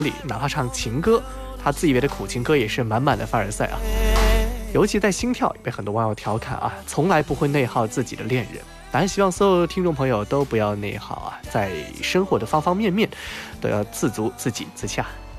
里，哪怕唱情歌，他自以为的苦情歌也是满满的凡尔赛啊。尤其在心跳也被很多网友调侃啊，从来不会内耗自己的恋人。当然希望所有听众朋友都不要内耗啊，在生活的方方面面都要自足、自给自洽。